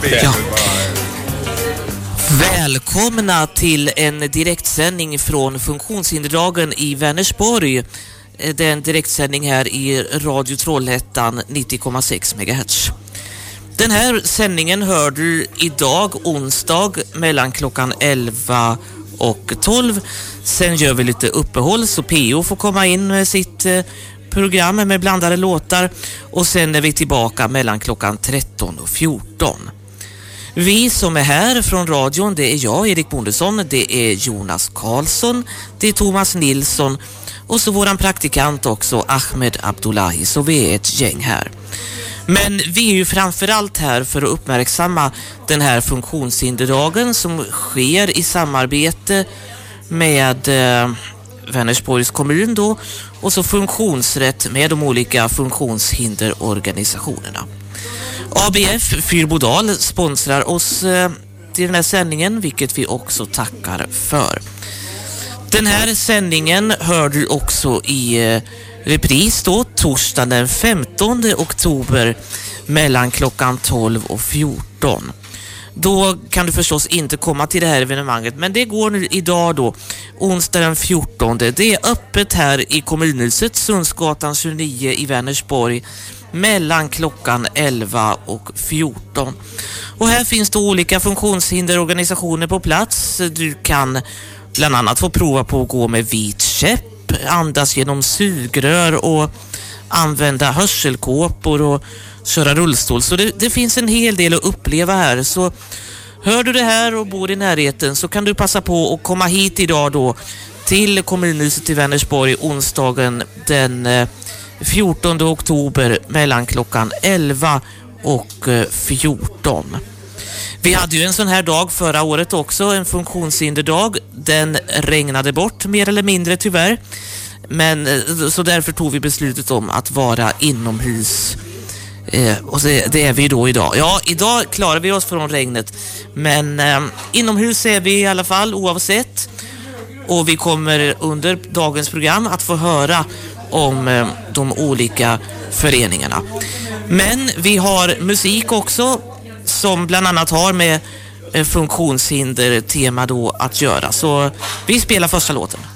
Ja. Välkomna till en direktsändning från Funktionshinderdagen i Vänersborg. Det är en direktsändning här i Radio Trollhättan 90,6 MHz. Den här sändningen hör du idag onsdag mellan klockan 11 och 12. Sen gör vi lite uppehåll så PO får komma in med sitt program med blandade låtar. Och sen är vi tillbaka mellan klockan 13 och 14. Vi som är här från radion, det är jag, Erik Bondesson, det är Jonas Karlsson, det är Thomas Nilsson och så våran praktikant också, Ahmed Abdullahi, så vi är ett gäng här. Men vi är ju framförallt här för att uppmärksamma den här funktionshinderdagen som sker i samarbete med Vänersborgs kommun då och så funktionsrätt med de olika funktionshinderorganisationerna. ABF Fyrbodal sponsrar oss till den här sändningen, vilket vi också tackar för. Den här sändningen hör du också i repris då, torsdagen den 15 oktober mellan klockan 12 och 14. Då kan du förstås inte komma till det här evenemanget, men det går nu idag då, onsdag den 14. Det är öppet här i kommunhuset, Sundsgatan 29 i Vänersborg, mellan klockan 11 och 14. Och här finns då olika funktionshinderorganisationer på plats. Du kan bland annat få prova på att gå med vit käpp, andas genom sugrör och använda hörselkåpor och köra rullstol. Så det finns en hel del att uppleva här. Så hör du det här och bor i närheten så kan du passa på att komma hit idag då till kommunhuset i Vänersborg onsdagen den 14 oktober mellan klockan 11 och 14. Vi hade ju en sån här dag förra året också, en funktionshinderdag. Den regnade bort mer eller mindre tyvärr. Men så därför tog vi beslutet om att vara inomhus. Och det är vi då idag. Ja, idag klarar vi oss från regnet. Men inomhus är vi i alla fall oavsett. Och vi kommer under dagens program att få höra om de olika föreningarna. Men vi har musik också som bland annat har med funktionshinder tema då att göra. Så vi spelar första låten.